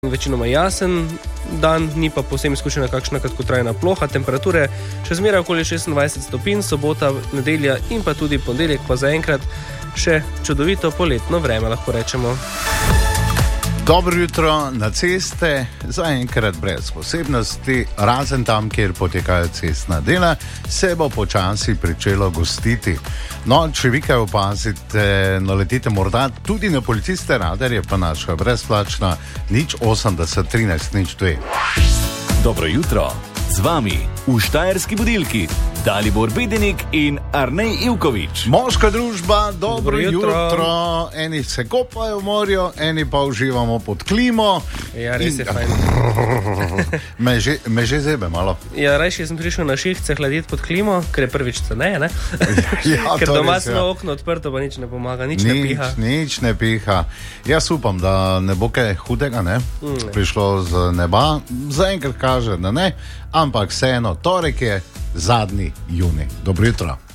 Večinoma jasen dan, ni pa povsem izkušena kakšna kratkotrajna ploha. Temperature še zmeraj okoli 26 stopinj, sobota, nedelja in pa tudi ponedeljek pa zaenkrat še čudovito poletno vreme, lahko rečemo. Dobro jutro na ceste, zaenkrat brez posebnosti, razen tam, kjer potekajo cestna dela, se bo počasi pričelo gostiti. No, če vi kaj opazite, naletite morda tudi na policiste, radarje pa naša brezplačna 080 13 02. Dobro jutro, z vami v Štajerski budilki Dalibor Bedenik in Arnej Ivković. Moška družba, dobro jutro. Eni se kopajo v morju, eni pa uživamo pod klimo. Ja, res je fajn. Me že zebe malo. Ja, rajši sem prišel na šihce hladiti pod klimo, ker je prvič ceneje, ne? Ja, ker doma smo okno odprto, pa nič ne pomaga, nič ne piha. Nič ne piha. Jaz upam, da ne bo kaj hudega, ne? Prišlo z neba. Zaenkrat kaže, da ne, ampak vseeno, torek je zadnji junij. Dobro jutro.